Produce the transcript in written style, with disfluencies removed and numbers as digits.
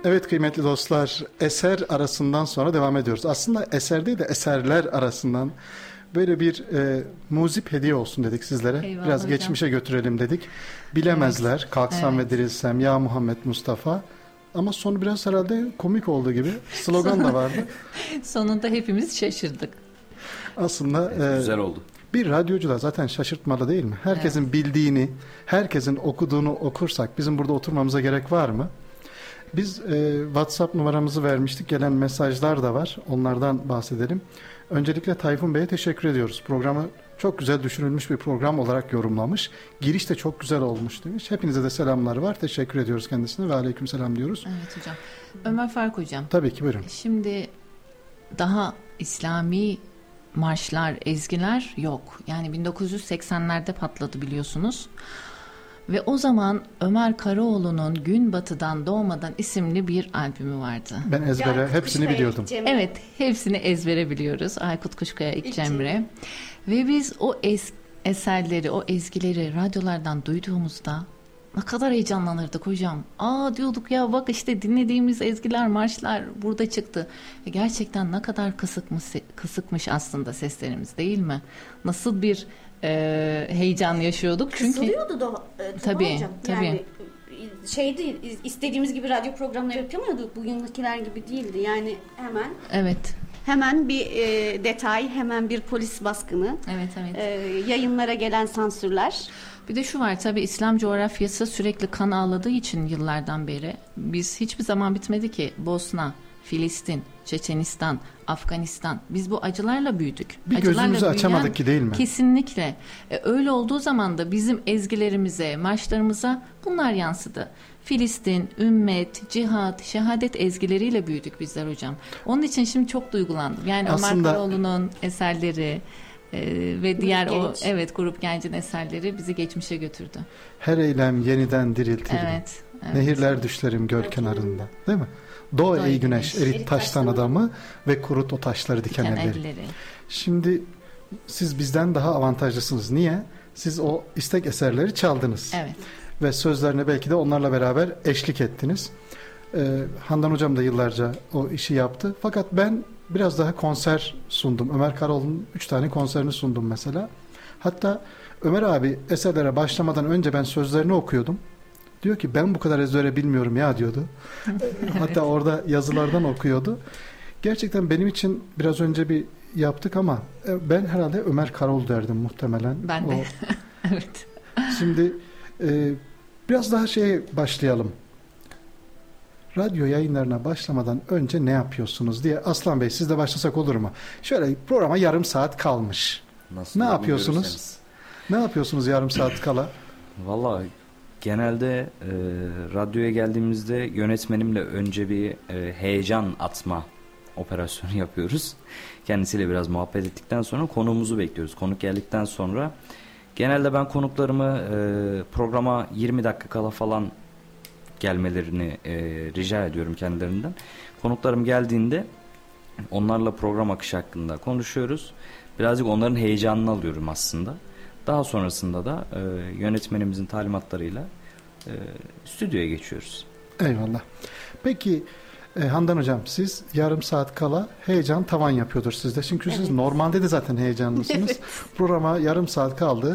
Evet kıymetli dostlar, eser arasından sonra devam ediyoruz. Aslında eser değil de eserler arasından böyle bir muzip hediye olsun dedik sizlere. Eyvallah Biraz hocam. geçmişe götürelim dedik. Bilemezler, kalksam Evet. ve dirilsem, ya Muhammed Mustafa. Ama sonu biraz herhalde komik olduğu gibi. Slogan da vardı. Sonunda hepimiz şaşırdık. Aslında Güzel oldu. bir radyocu da zaten şaşırtmalı değil mi? Herkesin bildiğini, herkesin okuduğunu okursak bizim burada oturmamıza gerek var mı? Biz WhatsApp numaramızı vermiştik. Gelen mesajlar da var. Onlardan bahsedelim. Öncelikle Tayfun Bey'e teşekkür ediyoruz. Programı çok güzel düşünülmüş bir program olarak yorumlamış. Giriş de çok güzel olmuş demiş. Hepinize de selamlar var. Teşekkür ediyoruz kendisine ve aleykümselam diyoruz. Evet hocam. Ömer Faruk hocam. Tabii ki buyurun. Şimdi daha İslami marşlar, ezgiler yok. Yani 1980'lerde patladı biliyorsunuz. Ve o zaman Ömer Karaoğlu'nun Gün Batı'dan Doğmadan isimli bir albümü vardı. Ben ezbere Ya, hepsini Kuşkaya biliyordum. Cemre. Evet, hepsini ezbere biliyoruz. Aykut Kuşkaya, İlk Cemre. Ve biz o eserleri, o ezgileri radyolardan duyduğumuzda ne kadar heyecanlanırdık hocam. Diyorduk ya bak işte dinlediğimiz ezgiler, marşlar burada çıktı. Ve gerçekten ne kadar kısıkmış aslında seslerimiz değil mi? Nasıl bir heyecan yaşıyorduk. Çünkü Kısılıyordu da Tabii, hocam. tabii. Yani şeydi, istediğimiz gibi radyo programları yapamıyorduk. Bugünküler gibi değildi. Yani evet, hemen bir detay, hemen bir polis baskını, evet. yayınlara gelen sansürler. Bir de şu var tabii İslam coğrafyası sürekli kan ağladığı için yıllardan beri biz hiçbir zaman bitmedi ki Bosna, Filistin, Çeçenistan, Afganistan biz bu acılarla büyüdük. Bir Acılarla gözümüzü büyüyen- açamadık ki değil mi? Kesinlikle. Öyle olduğu zaman da bizim ezgilerimize, marşlarımıza bunlar yansıdı. Filistin, ümmet, cihat, şehadet ezgileriyle büyüdük bizler hocam. Onun için şimdi çok duygulandım. Yani Aslında- Ömer Karaoğlu'nun eserleri ve diğer Genç. Grup Genç'in eserleri bizi geçmişe götürdü. Her eylem yeniden diriltirim. Evet. Nehirler düşlerim göl kenarında. Değil mi? Doğ ey güneş, erit taştan adamı ve kurut o taşları diken elleri. Şimdi siz bizden daha avantajlısınız. Niye? Siz o istek eserleri çaldınız. Evet. Ve sözlerine belki de onlarla beraber eşlik ettiniz. Handan Hocam da yıllarca o işi yaptı. Fakat ben biraz daha konser sundum. Ömer Karaoğlu'nun 3 tane konserini sundum mesela. Hatta Ömer abi eserlere başlamadan önce ben sözlerini okuyordum. Diyor ki ben bu kadar ezbere bilmiyorum ya diyordu. Hatta orada yazılardan okuyordu. Gerçekten benim için biraz önce bir yaptık ama ben herhalde Ömer Karaoğlu derdim muhtemelen. Ben de. Evet. Şimdi biraz daha başlayalım. Radyo yayınlarına başlamadan önce ne yapıyorsunuz diye. Aslan Bey siz de başlasak olur mu? Şöyle programa yarım saat kalmış. Nasıl Ne uygun yapıyorsunuz? görürseniz. Ne yapıyorsunuz yarım saat kala? Vallahi genelde radyoya geldiğimizde yönetmenimle önce bir heyecan atma operasyonu yapıyoruz. Kendisiyle biraz muhabbet ettikten sonra konuğumuzu bekliyoruz. Konuk geldikten sonra genelde ben konuklarımı programa 20 dakika kala falan gelmelerini rica ediyorum kendilerinden. Konuklarım geldiğinde onlarla program akışı hakkında konuşuyoruz. Birazcık onların heyecanını alıyorum aslında. Daha sonrasında da yönetmenimizin talimatlarıyla stüdyoya geçiyoruz. Eyvallah. Peki Handan Hocam siz yarım saat kala heyecan tavan yapıyordur sizde. Çünkü siz normalde de zaten heyecanlısınız. Programa yarım saat kaldı.